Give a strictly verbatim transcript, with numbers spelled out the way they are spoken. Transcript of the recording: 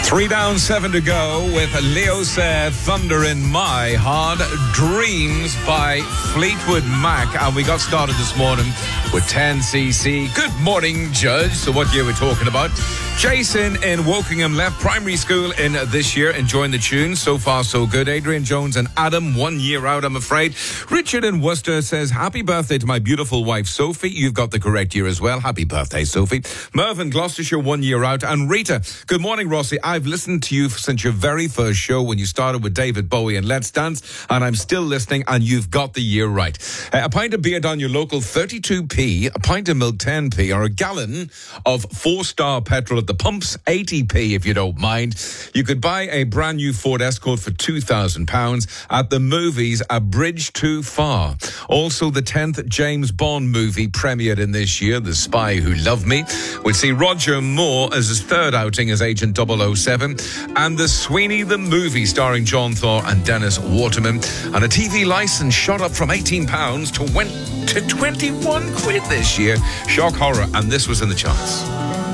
Three down, seven to go with Leo said Thunder in My Heart, Dreams by Fleetwood Mac. And we got started this morning with ten C C. Good morning, Judge. So what year we're talking about? Jason in Wokingham left primary school in this year, enjoying the tune. So far, so good. Adrian Jones and Adam, one year out, I'm afraid. Richard in Worcester says, happy birthday to my beautiful wife, Sophie. You've got the correct year as well. Happy birthday, Sophie. Mervyn, Gloucestershire, one year out. And Rita, good morning, Rossi. I've listened to you since your very first show when you started with David Bowie and Let's Dance, and I'm still listening, and you've got the year right. Uh, a pint of beer down your local, thirty-two p, a pint of milk, ten p, or a gallon of four-star petrol at the pumps, eighty p if you don't mind. You could buy a brand new Ford Escort for two thousand pounds at the movies, A Bridge Too Far. Also, the tenth James Bond movie premiered in this year, The Spy Who Loved Me. We'll see Roger Moore as his third outing as Agent double oh seven, and The Sweeney the Movie starring John Thor and Dennis Waterman. And a T V license shot up from eighteen pounds to went to twenty-one quid this year. Shock horror, and this was in the charts.